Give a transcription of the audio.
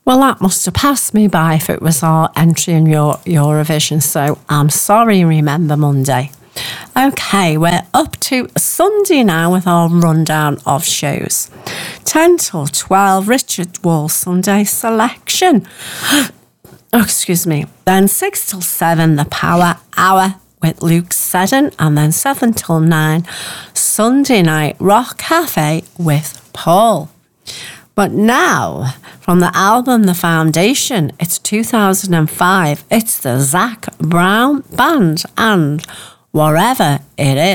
Well, that must have passed me by if it was our entry in your Eurovision, so I'm sorry, Remember Monday. Okay, we're up to Sunday now with our rundown of shows. 10 till 12, Richard Wall Sunday Selection. Oh, excuse me. Then 6 till 7, the Power Hour with Luke Seddon. And then 7 till 9, Sunday Night Rock Cafe with Paul. But now, from the album The Foundation, it's 2005. It's the Zac Brown Band and Wherever It